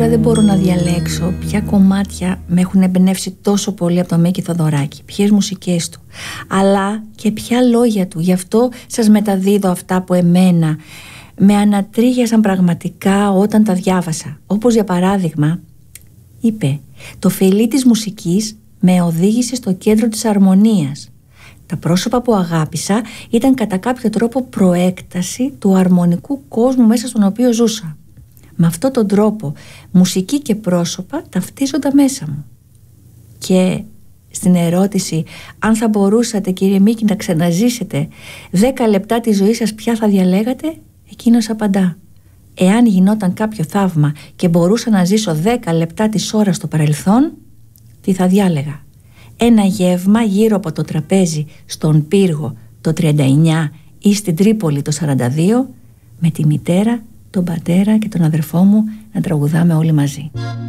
τώρα δεν μπορώ να διαλέξω ποια κομμάτια με έχουν εμπνεύσει τόσο πολύ από τον Μίκη Θοδωράκη, ποιες μουσικές του, αλλά και ποια λόγια του. Γι' αυτό σας μεταδίδω αυτά που εμένα με ανατρίγιασαν πραγματικά όταν τα διάβασα. Όπως για παράδειγμα, είπε: «Το φιλί της μουσικής με οδήγησε στο κέντρο της αρμονίας. Τα πρόσωπα που αγάπησα ήταν κατά κάποιο τρόπο προέκταση του αρμονικού κόσμου μέσα στον οποίο ζούσα. Με αυτόν τον τρόπο μουσική και πρόσωπα ταυτίζονταν μέσα μου». Και στην ερώτηση αν θα μπορούσατε, κύριε Μίκη, να ξαναζήσετε 10 λεπτά τη ζωή σας, ποια θα διαλέγατε, εκείνος απαντά: «Εάν γινόταν κάποιο θαύμα και μπορούσα να ζήσω 10 λεπτά της ώρας στο παρελθόν, τι θα διάλεγα? Ένα γεύμα γύρω από το τραπέζι στον Πύργο το 39 ή στην Τρίπολη το 42, με τη μητέρα, τον πατέρα και τον αδερφό μου να τραγουδάμε όλοι μαζί».